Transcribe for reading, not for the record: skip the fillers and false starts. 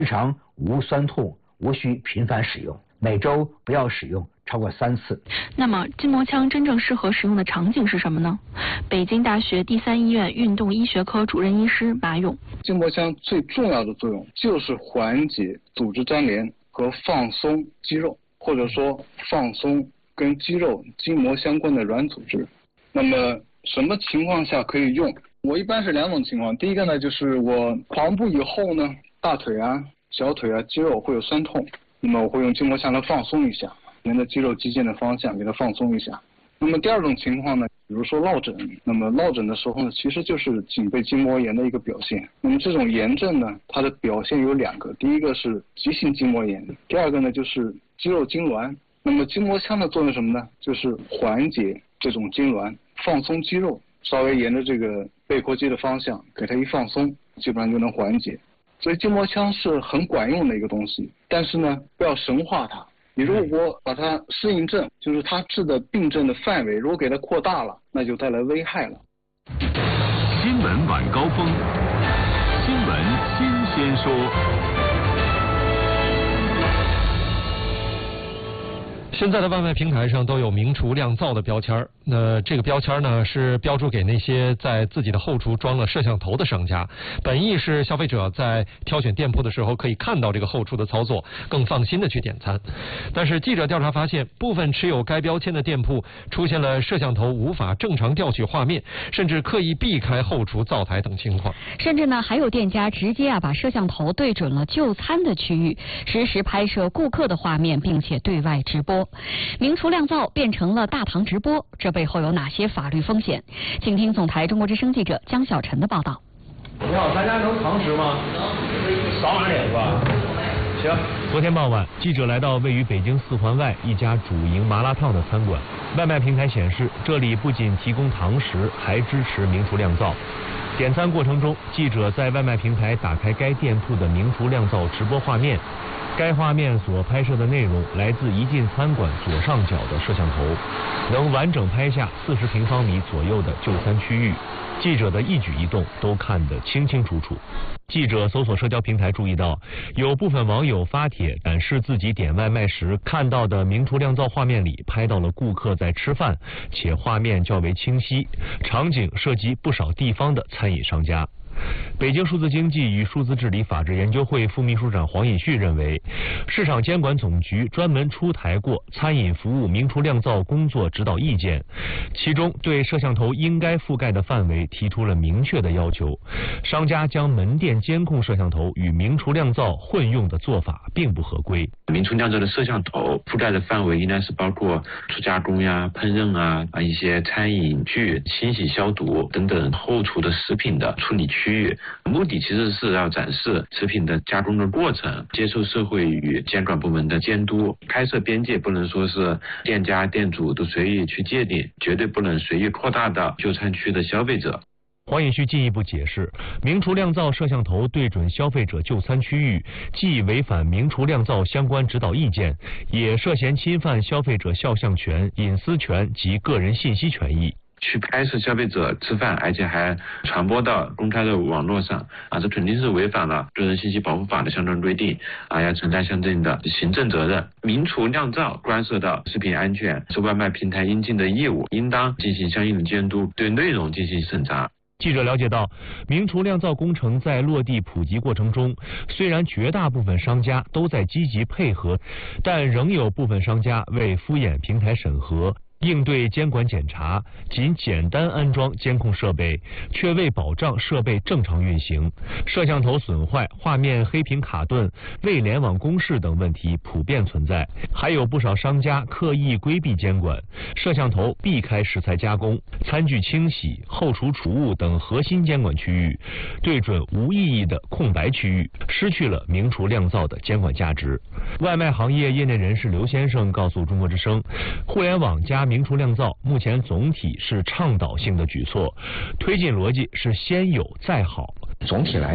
日常无酸痛，无需频繁使用，每周不要使用超过3次。 那么筋膜枪真正适合使用的场景是什么呢？北京大学第3医院运动医学科主任医师马勇。 筋膜枪最重要的作用就是缓解组织粘连和放松肌肉，或者说放松跟肌肉筋膜相关的软组织。那么什么情况下可以用？我一般是2种情况。第一个呢，就是我跑步以后呢，大腿啊、小腿啊肌肉会有酸痛，那么我会用筋膜枪来放松一下，沿着肌肉肌腱的方向给它放松一下。那么第2种情况呢，比如说落枕，那么落枕的时候呢，其实就是颈背筋膜炎的一个表现。那么这种炎症呢，它的表现有2个，第一个是急性筋膜炎，第2个呢就是肌肉痉挛。那么筋膜枪的作用什么呢？就是缓解这种痉挛，放松肌肉，稍微沿着这个背阔肌的方向给它一放松，基本上就能缓解。所以筋膜枪是很管用的一个东西，但是呢，不要神化它。你如果把它适应症，就是它治的病症的范围，如果给它扩大了，那就带来危害了。 新闻晚高峰，新闻新鲜说。 现在的外卖平台上都有明厨亮灶的标签，这个标签呢是标注给那些在自己的后厨装了摄像头的商家，本意是消费者在挑选店铺的时候可以看到这个后厨的操作，更放心的去点餐。但是记者调查发现，部分持有该标签的店铺出现了摄像头无法正常调取画面，甚至刻意避开后厨灶台等情况。 甚至呢，还有店家直接把摄像头对准了就餐的区域，实时拍摄顾客的画面，并且对外直播。明厨亮灶变成了大堂直播，这背后有哪些法律风险？请听总台中国之声记者江小晨的报道。 你好，咱家能堂食吗？能，扫码点是吧？行。 昨天傍晚，记者来到位于北京4环外一家主营麻辣烫的餐馆，外卖平台显示，这里不仅提供堂食，还支持明厨亮灶。点餐过程中，记者在外卖平台打开该店铺的明厨亮灶直播画面。该画面所拍摄的内容来自一进餐馆左上角的摄像头，能完整拍下40平方米左右的就餐区域，记者的一举一动都看得清清楚楚。记者搜索社交平台注意到，有部分网友发帖展示自己点外卖时看到的明厨亮灶画面里拍到了顾客在吃饭，且画面较为清晰，场景涉及不少地方的餐饮商家。北京数字经济与数字治理法治研究会副秘书长黄以旭认为，市场监管总局专门出台过餐饮服务明厨亮灶工作指导意见，其中对摄像头应该覆盖的范围提出了明确的要求。商家将门店监控摄像头与明厨亮灶混用的做法并不合规。 明厨亮灶的摄像头覆盖的范围应该是包括初加工呀、烹饪啊、一些餐饮具、清洗消毒等等后厨的食品的处理区域，目的其实是要展示食品的加工的过程，接受社会与监管部门的监督。开设边界不能说是店家店主都随意去界定，绝对不能随意扩大到就餐区的消费者。 黄以旭进一步解释，明厨亮灶摄像头对准消费者就餐区域，既违反明厨亮灶相关指导意见，也涉嫌侵犯消费者肖像权、隐私权及个人信息权益。 去拍摄消费者吃饭，而且还传播到公开的网络上这肯定是违反了个人信息保护法的相关规定要承担相应的行政责任。明厨亮灶关涉到食品安全，是外卖平台应尽的义务，应当进行相应的监督，对内容进行审查。 记者了解到，明厨亮灶工程在落地普及过程中，虽然绝大部分商家都在积极配合，但仍有部分商家为敷衍平台审核，应对监管检查，仅简单安装监控设备，却未保障设备正常运行，摄像头损坏、画面黑屏卡顿、未联网公示等问题普遍存在。还有不少商家刻意规避监管，摄像头避开食材加工、餐具清洗、后厨储物等核心监管区域，对准无意义的空白区域，失去了明厨亮灶的监管价值。外卖行业业内人士刘先生告诉中国之声，互联网加明厨亮灶目前总体是倡导性的举措，推进逻辑是先有再好。 总体来